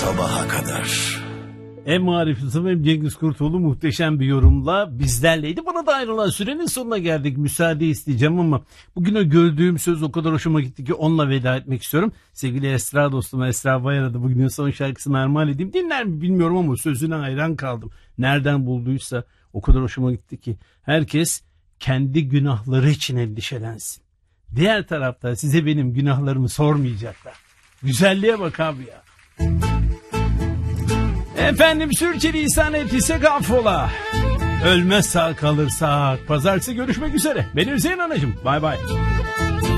sabaha kadar. Hem Marif Yusuf hem Cengiz Kurtoğlu muhteşem bir yorumla bizlerleydi. Bana da ayrılan sürenin sonuna geldik. Müsaade isteyeceğim ama bugün o gördüğüm söz o kadar hoşuma gitti ki onunla veda etmek istiyorum. Sevgili Esra dostum Esra Bayar'a da bugünün son şarkısını armağan edeyim. Dinler mi bilmiyorum ama sözüne hayran kaldım. Nereden bulduysa o kadar hoşuma gitti ki. Herkes kendi günahları için endişelensin. Diğer tarafta size benim günahlarımı sormayacaklar. Güzelliğe bak abi ya. Efendim sürçülisan ettiysek affola. Ölmez sağ kalırsak. Pazartesi görüşmek üzere. Ben Hüseyin Anacığım. Bay bay.